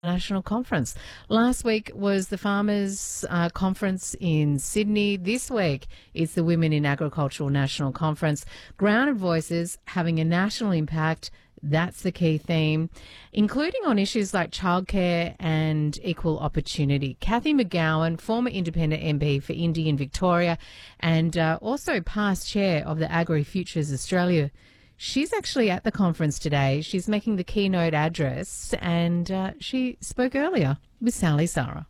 National Conference. Last week was the Farmers Conference in Sydney. This week it's the Women in Agricultural National Conference. Grounded voices having a national impact. That's the key theme, including on issues like childcare and equal opportunity. Cathy McGowan, former independent MP for Indy in Victoria and also past chair of the Agri Futures Australia. She's actually at the conference today. She's making the keynote address and she spoke earlier with Sally Sarah.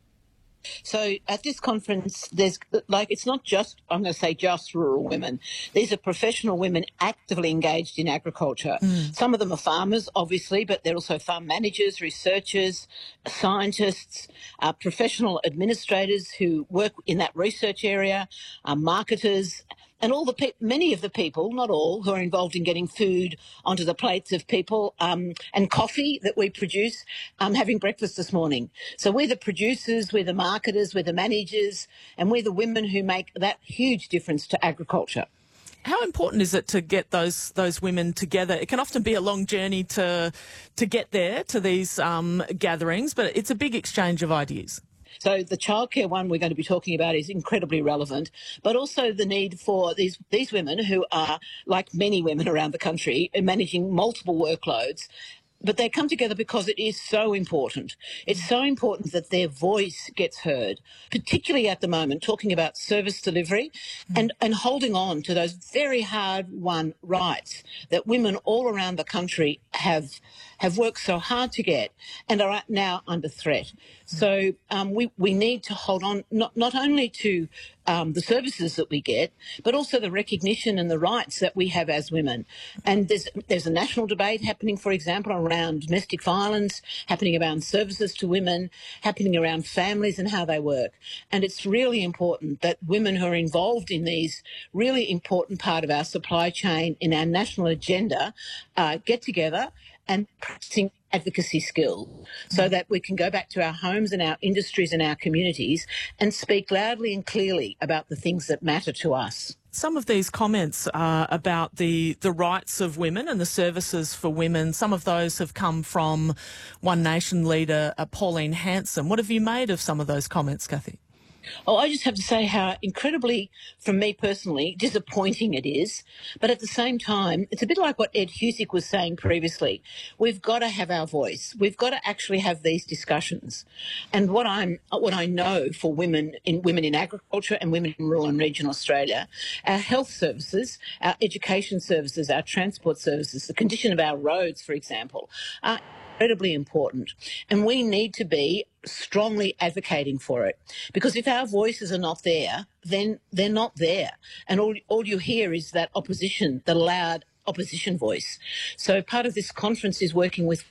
So at this conference, it's not just, I'm going to say just rural women. These are professional women actively engaged in agriculture. Some of them are farmers, obviously, but they're also farm managers, researchers, scientists, professional administrators who work in that research area, marketers, and many of the people, not all, who are involved in getting food onto the plates of people and coffee that we produce, having breakfast this morning. So we're the producers, we're the marketers, we're the managers, and we're the women who make that huge difference to agriculture. How important is it to get those women together? It can often be a long journey to get there to these gatherings, but it's a big exchange of ideas. So the childcare one we're going to be talking about is incredibly relevant, but also the need for these women who are, like many women around the country, managing multiple workloads. But they come together because it is so important. It's so important that their voice gets heard, particularly at the moment, talking about service delivery and holding on to those very hard-won rights that women all around the country have worked so hard to get and are now under threat. So we need to hold on not only to the services that we get, but also the recognition and the rights that we have as women. And there's a national debate happening, for example, around domestic violence, happening around services to women, happening around families and how they work. And it's really important that women who are involved in these really important part of our supply chain in our national agenda get together and practicing advocacy skills so that we can go back to our homes and our industries and our communities and speak loudly and clearly about the things that matter to us. Some of these comments about the rights of women and the services for women, some of those have come from One Nation leader Pauline Hanson. What have you made of some of those comments, Cathy? Oh, I just have to say how incredibly, from me personally, disappointing it is. But at the same time, it's a bit like what Ed Husick was saying previously. We've got to have our voice. We've got to actually have these discussions. And what I know for women in agriculture and women in rural and regional Australia, our health services, our education services, our transport services, the condition of our roads, for example, are incredibly important, and we need to be strongly advocating for it, because if our voices are not there, then they're not there, and all you hear is that opposition, the loud opposition voice. So part of this conference is working with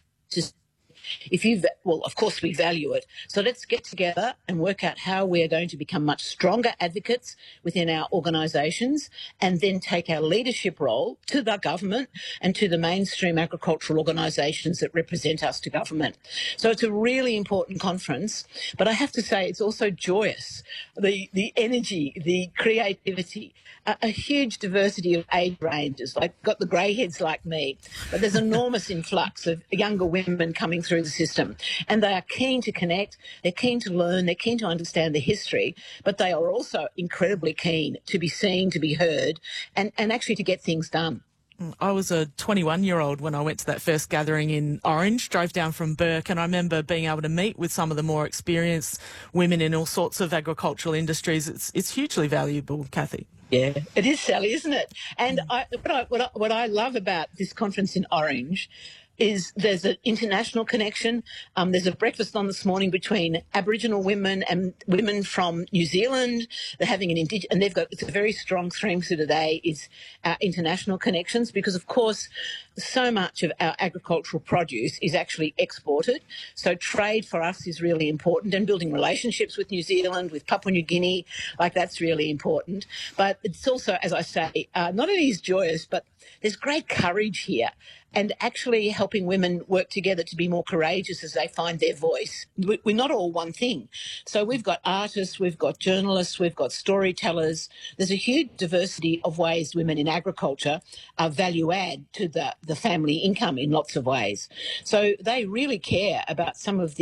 of course we value it. So let's get together and work out how we are going to become much stronger advocates within our organisations and then take our leadership role to the government and to the mainstream agricultural organisations that represent us to government. So it's a really important conference, but I have to say it's also joyous. The energy, the creativity, a huge diversity of age ranges. Like got the grey heads like me, but there's enormous influx of younger women coming through the system, and they are keen to connect, they're keen to learn, they're keen to understand the history, but they are also incredibly keen to be seen, to be heard, and actually to get things done. I was a 21-year-old when I went to that first gathering in Orange, drove down from Bourke, and I remember being able to meet with some of the more experienced women in all sorts of agricultural industries. It's hugely valuable, Cathy. Yeah, it is, Sally, isn't it? And what I love about this conference in Orange is there's an international connection. There's a breakfast on this morning between Aboriginal women and women from New Zealand. They're having and it's a very strong theme for today is our international connections, because of course so much of our agricultural produce is actually exported. So trade for us is really important, and building relationships with New Zealand, with Papua New Guinea, that's really important. But it's also, as I say, not only is joyous, but there's great courage here. and actually helping women work together to be more courageous as they find their voice. We're not all one thing. So we've got artists, we've got journalists, we've got storytellers. There's a huge diversity of ways women in agriculture are value add to the family income in lots of ways. So they really care about some of